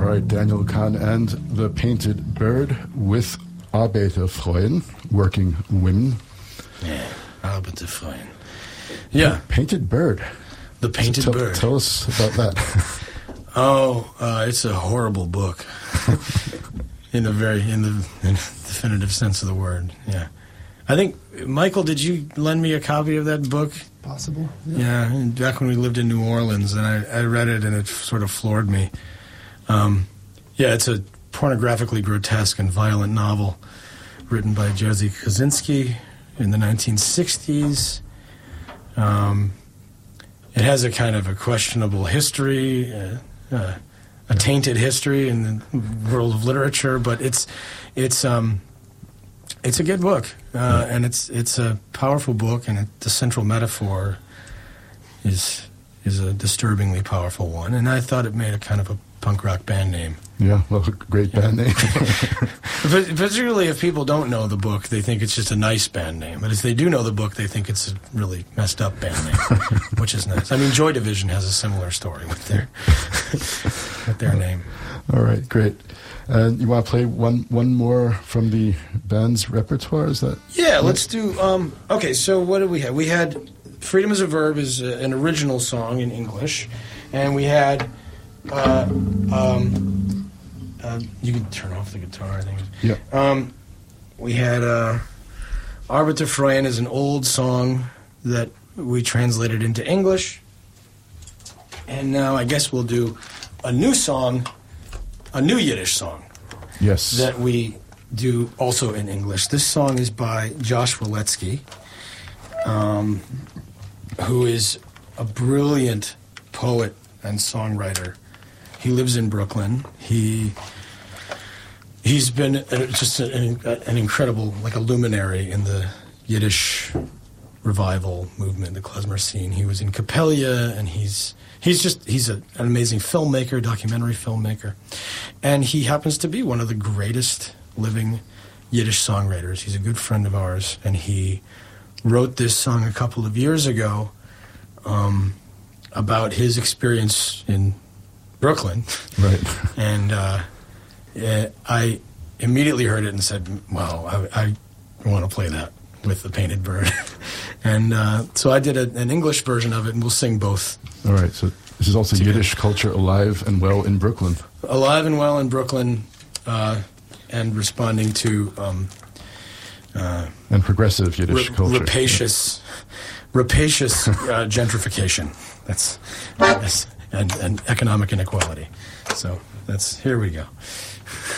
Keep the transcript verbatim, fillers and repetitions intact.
right, Daniel Kahn and the Painted Bird with Arbeiterfrauen, working women. Yeah, Arbeiterfrauen. Yeah. Painted Bird. The Painted so tell, Bird. Tell us about that. oh, uh, it's a horrible book. in the very, in the in definitive sense of the word, yeah. I think, Michael, did you lend me a copy of that book? Possible. Yeah, yeah, back when we lived in New Orleans, and I, I read it, and it sort of floored me. Um, yeah, it's a pornographically grotesque and violent novel written by Jerzy Kosinski in the nineteen sixties. Um, it has a kind of a questionable history, uh, uh, a tainted history in the world of literature, but it's it's um, it's a good book, uh, and it's it's a powerful book, and it, the central metaphor is is a disturbingly powerful one, and I thought it made a kind of a punk rock band name. Yeah, well, great band name. But particularly if people don't know the book, they think it's just a nice band name. But if they do know the book, they think it's a really messed up band name, which is nice. I mean, Joy Division has a similar story with their with their name. All right, great. And you want to play one one more from the band's repertoire? Is that? Yeah, let's do. Um, okay, so what did we have? We had "Freedom is a Verb" is a, an original song in English, and we had. Uh, um, uh, you can turn off the guitar, I think. Yeah. Um, we had uh, Arbeiterfrauen is an old song that we translated into English. And now I guess we'll do a new song, a new Yiddish song. Yes. That we do also in English. This song is by Josh Waletsky, um, who is a brilliant poet and songwriter. He lives in Brooklyn. He he's been a, just an, an incredible, like a luminary in the Yiddish revival movement, the klezmer scene. He was in Capella, and he's he's just he's a, an amazing filmmaker, documentary filmmaker, and he happens to be one of the greatest living Yiddish songwriters. He's a good friend of ours, and he wrote this song a couple of years ago um, about his experience in Brooklyn. Right. And uh, I immediately heard it and said, wow, I, I want to play that with the Painted Bird. and uh, so I did a, an English version of it, and we'll sing both. All right, so this is also together. Yiddish culture alive and well in Brooklyn. Alive and well in Brooklyn, uh, and responding to... Um, uh, and progressive Yiddish ra- culture. Rapacious, yeah. rapacious uh, gentrification. That's... that's And, and economic inequality. So that's, here we go.